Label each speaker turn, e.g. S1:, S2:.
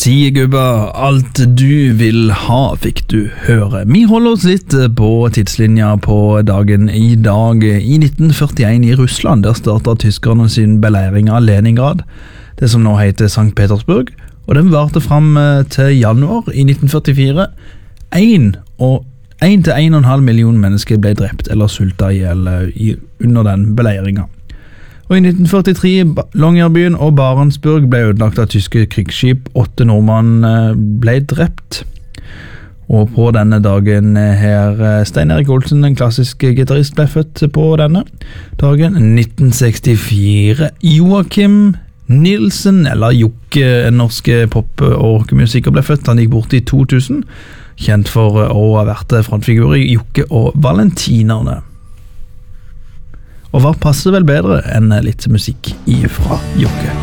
S1: Si gubba, alt du vil ha fikk du høre. Vi holder oss litt på tidslinja på dagen i dag. I 1941 i Russland, der startet tyskerne sin beleiring av Leningrad, det som nå heter Sankt Petersburg, og den varte frem til januar i 1944. 1 til 1,5 million mennesker ble drept eller sultet ihjel under den beleiringen. Og i 1943 Longyearbyen og Barentsburg ble ødelagt av tyske krigsskip. 8 nordmenn ble drept. Og på denne dagen her Stein Erik Olsen, en klassisk gitarist, ble født på denne dagen. 1964 Joakim Nilsen, eller Jokke, en norsk pop- og rockemusiker, ble født. Han gikk bort i 2000, kjent for å ha vært frontfigur i Jokke og Valentinerne. Og hva passer vel bedre enn litt musikk ifra Jokke?